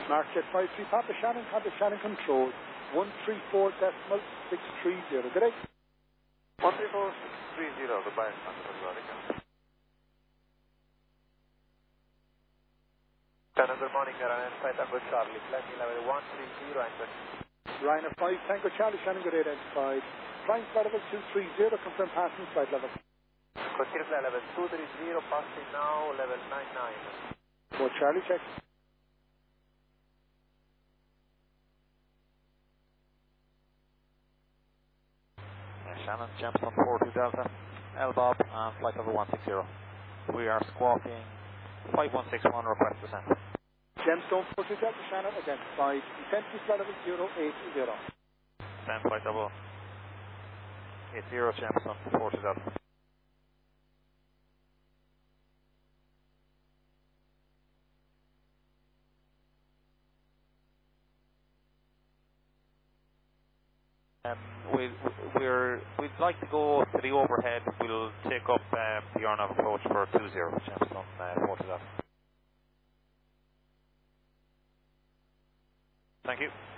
Mark Jet 53 Papa Shannon control 134.630. Good day. 134.630. Goodbye. Good morning, Ryan 5 Tango Charlie, flight level 130 and Ryan 5 Tango Charlie, Shannon good identified. Flying flight level 230, confirm passing flight level. Continue flight level 230, passing now, level 99. 4 Charlie, check. Shannon, Jameson 42 Delta, L-Bob, and flight level 160. We are squawking 5161, request descent. Gemstone 42 Delta, Shannon identified. Descent to flight level 080. Descent flight level 80, Jameson 42 Delta. We'd like to go to the overhead. We'll take up the Arnav approach for 20, Jameson 40 Delta. Thank you.